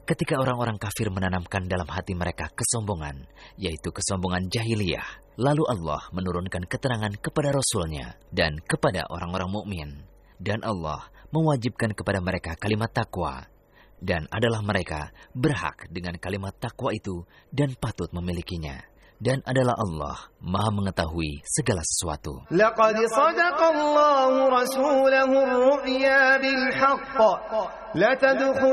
ketika orang-orang kafir menanamkan dalam hati mereka kesombongan, yaitu kesombongan jahiliyah, lalu Allah menurunkan keterangan kepada Rasul-Nya dan kepada orang-orang mukmin, dan Allah mewajibkan kepada mereka kalimat takwa, dan adalah mereka berhak dengan kalimat takwa itu dan patut memilikinya. Dan adalah Allah Maha mengetahui segala sesuatu. Laqad sadaqallahu rasulahu ar-ru'ya bil haqq la tadkhulu